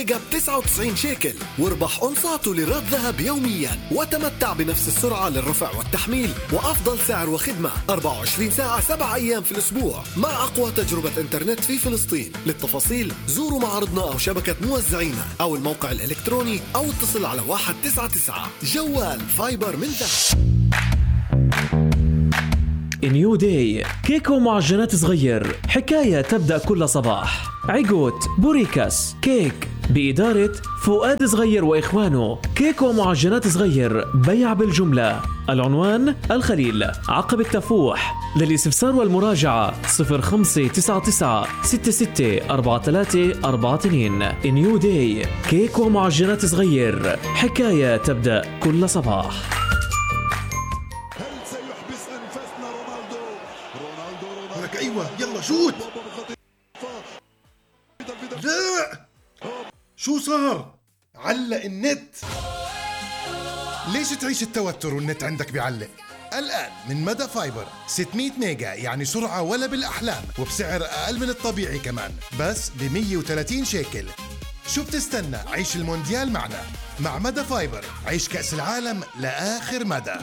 ميجا ب99 شيكل، واربح قنصاته لراد ذهب يوميا، وتمتع بنفس السرعة للرفع والتحميل وأفضل سعر وخدمة 24 ساعة 7 أيام في الأسبوع مع أقوى تجربة إنترنت في فلسطين. للتفاصيل زوروا معرضنا أو شبكة موزعينا أو الموقع الإلكتروني أو اتصل على 199. جوال فايبر من ذهب. نيو داي، كيك ومعجنات صغير، حكاية تبدأ كل صباح. عيقوت بوريكاس كيك بإدارة فؤاد صغير وإخوانه. كيك ومعجنات صغير، بيع بالجملة. العنوان الخليل، عقب التفوح. للاستفسار والمراجعة 0599 664342. نيو داي، كيك ومعجنات صغير، حكاية تبدأ كل صباح. ولك ايوه يلا شوت. لا شو صار؟ علق النت. ليش تعيش التوتر والنت عندك بيعلق؟ الآن من مدى فايبر 600 ميجا، يعني سرعة ولا بالأحلام، وبسعر أقل من الطبيعي كمان، بس ب 130 شيكل. شو بتستنى؟ عيش المونديال معنا. مع مدى فايبر عيش كأس العالم لآخر مدى.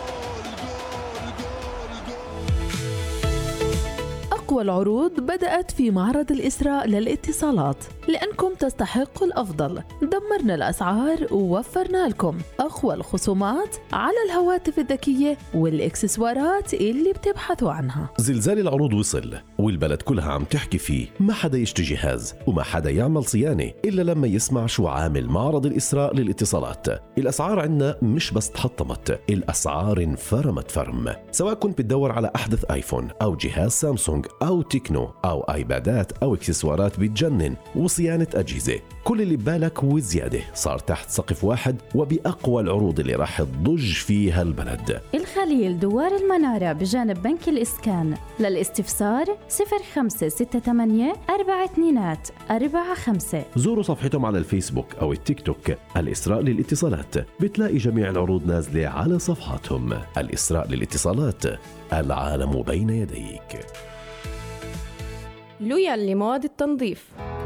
أقوى العروض بدأت في معرض الإسراء للاتصالات، لأنكم تستحقوا الأفضل. دمرنا الأسعار ووفرنا لكم أقوى الخصومات على الهواتف الذكية والإكسسوارات اللي بتبحثوا عنها. زلزال العروض وصل والبلد كلها عم تحكي فيه. ما حدا يشتري جهاز وما حدا يعمل صيانة إلا لما يسمع شو عامل معرض الإسراء للاتصالات. الأسعار عنا مش بس تحطمت، الأسعار انفرمت فرم. سواء كنت بتدور على أحدث آيفون أو جهاز سامسونج أو تكنو أو آيبادات أو إكسسوارات بتجنن وصيانة أجهزة، كل اللي ببالك وزيادة صار تحت سقف واحد وبأقوى العروض اللي راح تضج فيها البلد. الخليل، دوار المنارة بجانب بنك الإسكان. للاستفسار 0568 4245. زوروا صفحتهم على الفيسبوك أو التيك توك، الإسراء للاتصالات. بتلاقي جميع العروض نازلة على صفحاتهم. الإسراء للاتصالات، العالم بين يديك. لويال لمواد التنظيف.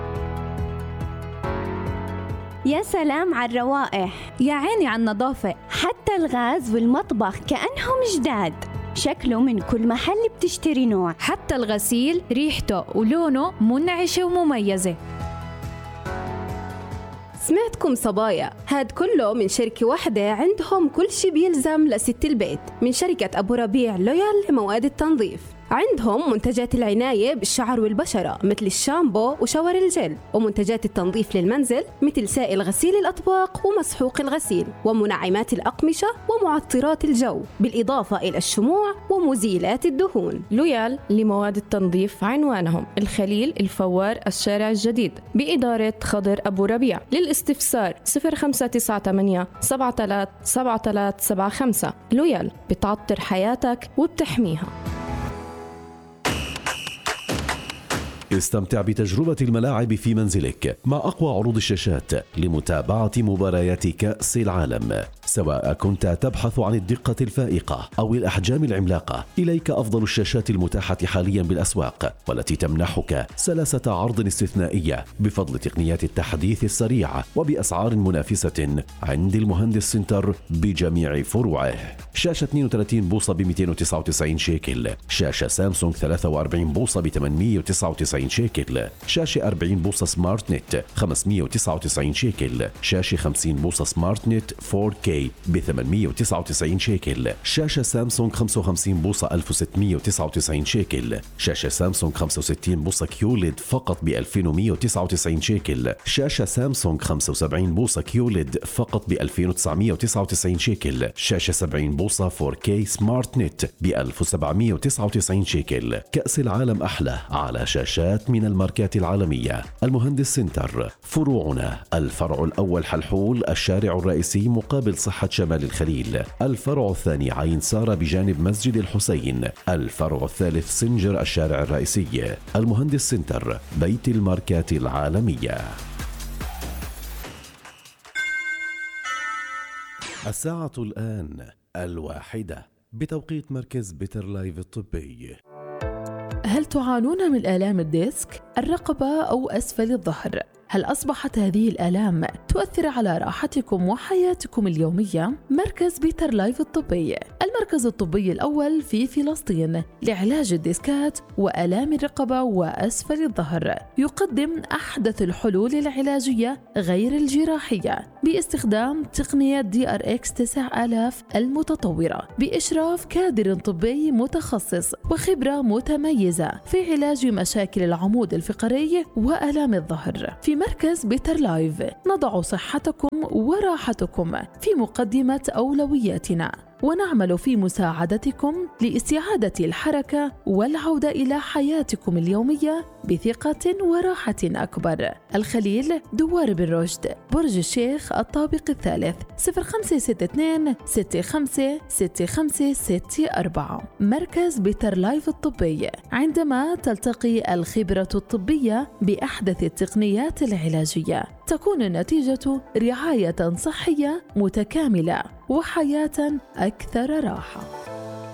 يا سلام على الروائح، يا عيني على النظافة، حتى الغاز والمطبخ كأنهم جداد. شكله من كل محل بتشتري نوع، حتى الغسيل ريحته ولونه منعشة ومميزة. سمعتكم صبايا، هاد كله من شركة واحدة عندهم كل شي بيلزم لست البيت، من شركة أبو ربيع لويال لمواد التنظيف. عندهم منتجات العناية بالشعر والبشرة مثل الشامبو وشاور الجل، ومنتجات التنظيف للمنزل مثل سائل غسيل الأطباق ومسحوق الغسيل، ومنعمات الأقمشة ومعطرات الجو، بالإضافة إلى الشموع ومزيلات الدهون. لويال لمواد التنظيف عنوانهم الخليل الفوار الشارع الجديد بإدارة خضر أبو ربيع. للاستفسار 0598 737375. لويال بتعطر حياتك وبتحميها. استمتع بتجربة الملاعب في منزلك مع أقوى عروض الشاشات لمتابعة مباريات كأس العالم. سواء كنت تبحث عن الدقة الفائقة أو الأحجام العملاقة، إليك أفضل الشاشات المتاحة حاليا بالأسواق، والتي تمنحك سلاسة عرض استثنائية بفضل تقنيات التحديث السريع وبأسعار منافسة عند المهندس سنتر بجميع فروعه. شاشة 32 بوصة ب 299 شيكل، شاشة سامسونج 43 بوصة ب 899 شيكل، شاشة 40 بوصة سمارت نت 599 شيكل، شاشة 50 بوصة سمارت نت 4K ب 899 شيكل، شاشة سامسونج 55 بوصة 1699 شيكل، شاشة سامسونج 65 بوصة كيوليد فقط ب 2199 شيكل، شاشة سامسونج 75 بوصة كيوليد فقط ب 2999 شيكل، شاشة 70 بوصة 4K سمارت نت ب 1799 شيكل. كأس العالم أحلى على شاشات من الماركات العالمية. المهندس سنتر، فروعنا: الفرع الأول حلحول الشارع الرئيسي مقابل صحة شمال الخليل، الفرع الثاني عين سارة بجانب مسجد الحسين، الفرع الثالث سنجر الشارع الرئيسي. المهندس سنتر، بيت الماركات العالمية. الساعة الآن 1:00 بتوقيت مركز بيتر لايف الطبي. هل تعانون من آلام الديسك؟ الرقبة أو أسفل الظهر. هل أصبحت هذه الآلام تؤثر على راحتكم وحياتكم اليومية؟ مركز بيتر لايف الطبي، المركز الطبي الأول في فلسطين لعلاج الديسكات وآلام الرقبة وأسفل الظهر، يقدم أحدث الحلول العلاجية غير الجراحية باستخدام تقنية DRX 9000 المتطورة بإشراف كادر طبي متخصص وخبرة متميزة في علاج مشاكل العمود الفقري وآلام الظهر. في مركز بيتر لايف نضع صحتكم وراحتكم في مقدمة أولوياتنا، ونعمل في مساعدتكم لاستعادة الحركة والعودة إلى حياتكم اليومية بثقة وراحة أكبر. الخليل، دوار بن رشد، برج الشيخ، الطابق الثالث، 0562 65 65 64. مركز بيتر لايف الطبي، عندما تلتقي الخبرة الطبية بأحدث التقنيات العلاجية تكون النتيجة رعاية صحية متكاملة وحياة أكثر راحة.